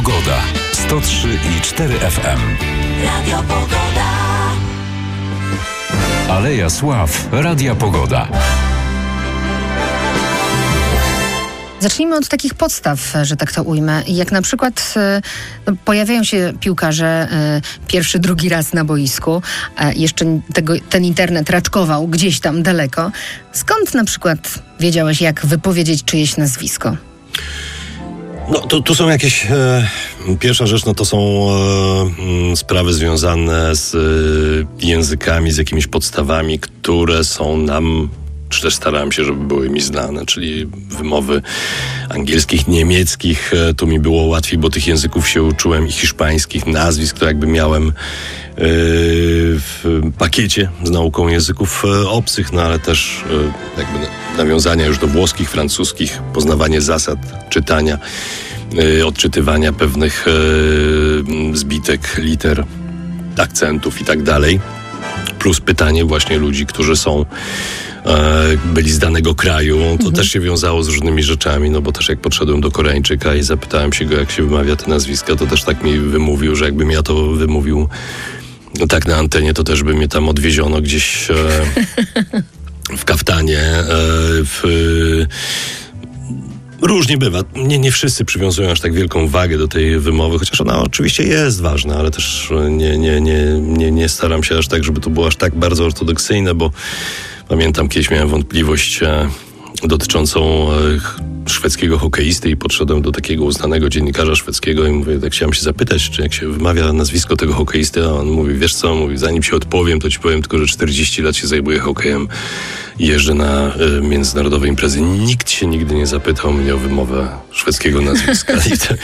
Pogoda. 103,4 FM. Radio Pogoda. Aleja Sław. Radia Pogoda. Zacznijmy od takich podstaw, że tak to ujmę. Jak na przykład pojawiają się piłkarze pierwszy, drugi raz na boisku. Jeszcze ten internet raczkował gdzieś tam daleko. Skąd na przykład wiedziałeś, jak wypowiedzieć czyjeś nazwisko? No, tu są jakieś... Pierwsza rzecz, no to są sprawy związane z językami, z jakimiś podstawami, które są nam... czy też starałem się, żeby były mi znane, czyli wymowy angielskich, niemieckich. Tu mi było łatwiej, bo tych języków się uczyłem i hiszpańskich, nazwisk, to jakby miałem w pakiecie z nauką języków obcych, no ale też jakby nawiązania już do włoskich, francuskich, poznawanie zasad czytania, odczytywania pewnych zbitek, liter, akcentów i tak dalej. Plus pytanie właśnie ludzi, którzy byli z danego kraju, to też się wiązało z różnymi rzeczami, no bo też jak podszedłem do Koreańczyka i zapytałem się go, jak się wymawia te nazwiska, to też tak mi wymówił, że jakbym ja to wymówił tak na antenie, to też by mnie tam odwieziono gdzieś w kaftanie, różnie bywa. Nie wszyscy przywiązują aż tak wielką wagę do tej wymowy, chociaż ona oczywiście jest ważna, ale też nie staram się aż tak, żeby to było aż tak bardzo ortodoksyjne, bo pamiętam, kiedyś miałem wątpliwość dotyczącą szwedzkiego hokeisty i podszedłem do takiego uznanego dziennikarza szwedzkiego i mówię, tak chciałem się zapytać, czy jak się wymawia nazwisko tego hokeisty, a on mówi, wiesz co, mówi, zanim się odpowiem, to ci powiem tylko, że 40 lat się zajmuję hokejem i jeżdżę na międzynarodowe imprezy. Nikt się nigdy nie zapytał mnie o wymowę szwedzkiego nazwiska.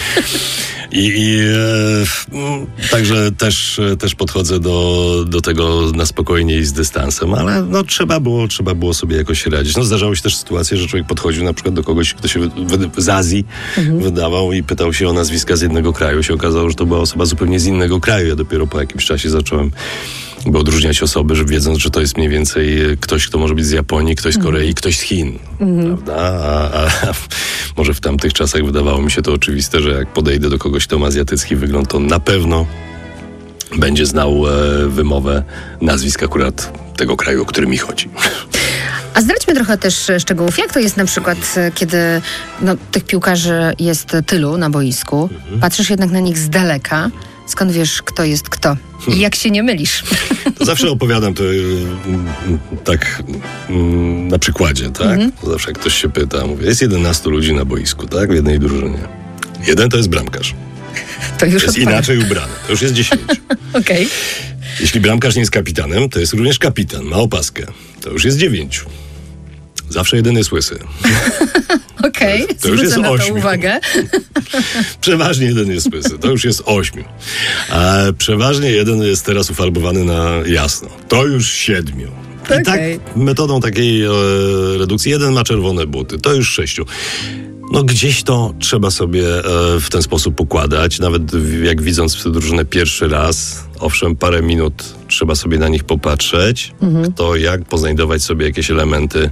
Także też podchodzę do tego na spokojnie i z dystansem, ale no trzeba było sobie jakoś radzić. No zdarzały się też sytuacje, że człowiek podchodził na przykład do kogoś, kto się z Azji wydawał i pytał się o nazwiska z jednego kraju. Się okazało, że to była osoba zupełnie z innego kraju. Ja dopiero po jakimś czasie zacząłem odróżniać osoby, że wiedząc, że to jest mniej więcej ktoś, kto może być z Japonii, ktoś z Korei, ktoś z Chin, prawda? A może w tamtych czasach wydawało mi się to oczywiste, że jak podejdę do kogoś, kto ma azjatycki wygląd, to na pewno będzie znał wymowę nazwisk akurat tego kraju, o który mi chodzi. A zdradźmy trochę też szczegółów. Jak to jest na przykład, kiedy tych piłkarzy jest tylu na boisku, patrzysz jednak na nich z daleka, skąd wiesz, kto jest kto? I jak się nie mylisz? To zawsze opowiadam to tak na przykładzie, tak? Zawsze jak ktoś się pyta, mówię, jest 11 ludzi na boisku, tak? W jednej drużynie. Jeden to jest bramkarz. To już jest inaczej ubrany. To już jest 10. Okej. Jeśli bramkarz nie jest kapitanem, to jest również kapitan. Ma opaskę. To już jest 9. Zawsze jeden jest łysy. Okej, to już jest na 8. to uwagę. Przeważnie jeden jest łysy. To już jest 8. A przeważnie jeden jest teraz ufarbowany na jasno. To już 7. I tak metodą takiej redukcji jeden ma czerwone buty. To już 6. No gdzieś to trzeba sobie w ten sposób pokładać. Nawet jak widząc tę drużynę pierwszy raz, owszem, parę minut trzeba sobie na nich popatrzeć. Kto jak, poznajdować sobie jakieś elementy,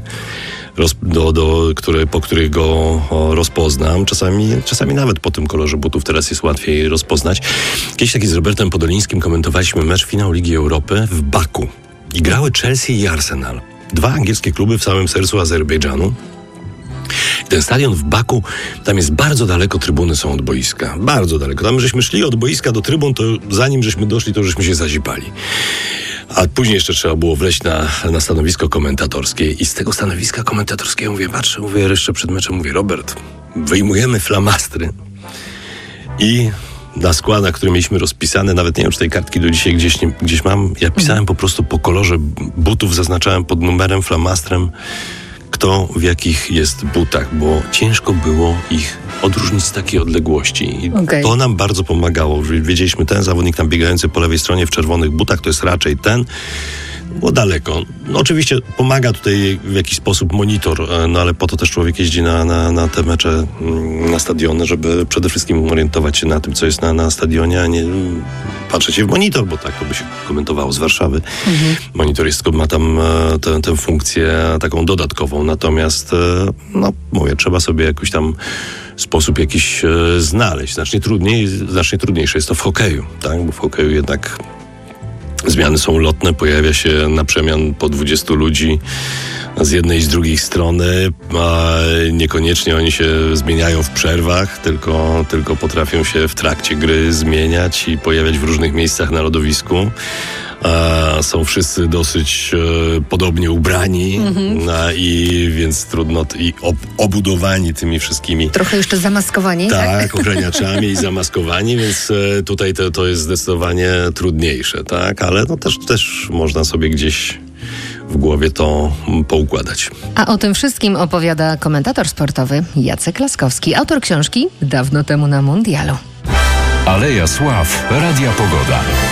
po których go rozpoznam. Czasami nawet po tym kolorze butów teraz jest łatwiej rozpoznać. Kiedyś taki z Robertem Podolińskim komentowaliśmy mecz finału Ligi Europy w Baku. I grały Chelsea i Arsenal. 2 angielskie kluby w samym sercu Azerbejdżanu. Ten stadion w Baku, tam jest bardzo daleko, trybuny są od boiska. Bardzo daleko. Tam żeśmy szli od boiska do trybun, to zanim żeśmy doszli, to żeśmy się zazipali. A później jeszcze trzeba było wleźć na stanowisko komentatorskie i z tego stanowiska komentatorskiego patrzę, jeszcze przed meczem mówię, Robert, wyjmujemy flamastry i na skład, na którym mieliśmy rozpisane, nawet nie wiem, czy tej kartki do dzisiaj gdzieś mam, ja pisałem po prostu po kolorze butów, zaznaczałem pod numerem, flamastrem, kto w jakich jest butach, bo ciężko było ich odróżnić z takiej odległości. I to nam bardzo pomagało. Wiedzieliśmy, ten zawodnik tam biegający po lewej stronie w czerwonych butach, to jest raczej ten. Było daleko. No, oczywiście pomaga tutaj w jakiś sposób monitor, no ale po to też człowiek jeździ na te mecze, na stadiony, żeby przede wszystkim orientować się na tym, co jest na stadionie, a nie patrzeć się w monitor, bo tak to by się komentowało z Warszawy. Monitor ma tam tę funkcję taką dodatkową, natomiast no mówię, trzeba sobie jakoś tam sposób jakiś znaleźć. Znacznie trudniejsze jest to w hokeju, tak? Bo w hokeju jednak zmiany są lotne, pojawia się na przemian po 20 ludzi z jednej i z drugiej strony, a niekoniecznie oni się zmieniają w przerwach, tylko potrafią się w trakcie gry zmieniać i pojawiać w różnych miejscach na lodowisku. Są wszyscy dosyć podobnie ubrani i więc trudno obudowani tymi wszystkimi. Trochę jeszcze zamaskowani. Tak, ochraniaczami i zamaskowani, więc tutaj to jest zdecydowanie trudniejsze, tak? Ale no też można sobie gdzieś w głowie to poukładać. A o tym wszystkim opowiada komentator sportowy Jacek Laskowski, autor książki Dawno temu na mundialu. Aleja Sław, Radia Pogoda.